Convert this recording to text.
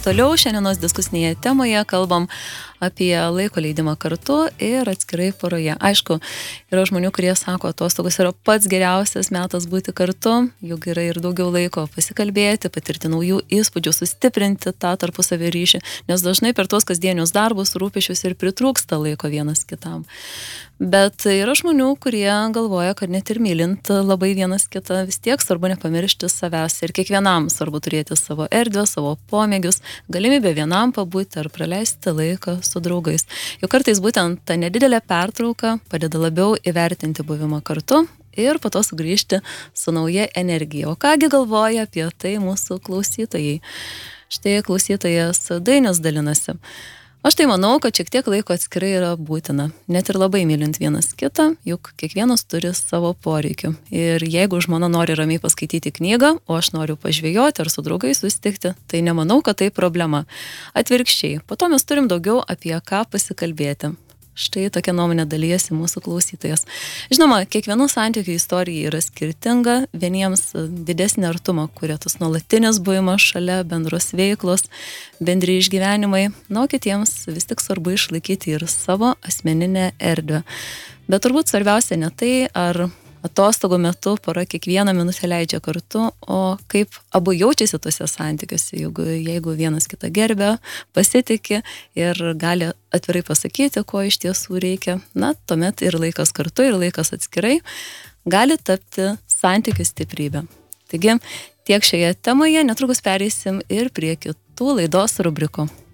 Toliau šiandienos diskusinėje temoje kalbam apie laiko leidimą kartu ir atskirai poroje. Aišku, yra žmonių, kurie sako, atostogos yra pats geriausias metas būti kartu, juk yra ir daugiau laiko pasikalbėti, patirti naujų įspūdžių, sustiprinti tą tarpusavio ryšį, nes dažnai per tuos kasdienius darbus, rūpesčius ir pritrūksta laiko vienas kitam. Bet yra žmonių, kurie galvoja, kad net ir mylint labai vienas kitą, vis tiek svarbu nepamiršti savęs ir kiekvienam svarbu turėti savo erdvę, savo pomėgius, galimybę vienam pabūti ar praleisti laiką su draugais. Jau kartais būtent ta nedidelė pertrauka padeda labiau įvertinti buvimą kartu ir po to sugrįžti su nauja energija. O kągi galvoja apie tai mūsų klausytojai? Štai klausytojas Dainius dalinasi. Aš tai manau, kad šiek tiek laiko atskirai yra būtina, net ir labai mylint vienas kitą, juk kiekvienas turi savo poreikių. Ir jeigu žmona nori ramiai paskaityti knygą, o aš noriu pažvejoti ar su draugais susitikti, tai nemanau, kad tai problema. Atvirkščiai, po to mes turim daugiau apie ką pasikalbėti. Štai tokia nuomonė dalyjasi mūsų klausytojas. Žinoma, kiekvienų santykių istorija yra skirtinga, vieniems didesnį artumą kuria tas nuolatinis buvimas šalia, bendros veiklos, bendri išgyvenimai, o kitiems vis tik svarbu išlaikyti ir savo asmeninę erdvę. Bet turbūt svarbiausia ne tai, ar atostogų metu pora kiekvieną minutę leidžia kartu, o kaip abu jaučiasi tuose santykiuose, jeigu vienas kitą gerbia, pasitiki ir gali atvirai pasakyti, ko iš tiesų reikia, tuomet ir laikas kartu, ir laikas atskirai gali tapti santykių stiprybė. Taigi, tiek šioje temoje, netrukus pereisim ir prie kitų laidos rubrikų.